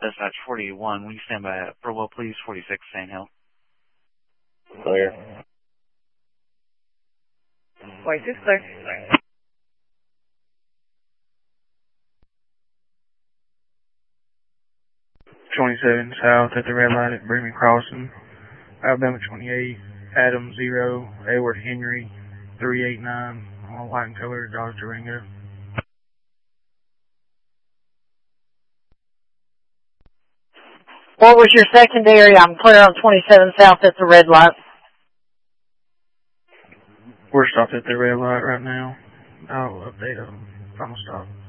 Dispatch 41, will you stand by at Burwell, please? 46 Sand Hill. Clear. 46 clear. 27 south at the red light at Bremen Crossing. Alabama 28, Adam 0, Edward Henry 389, all white and colored, Dodge Durango. What was your secondary? I'm clear on 27 south at the red light. We're stopped at the red light right now. I'll update them. Final stop.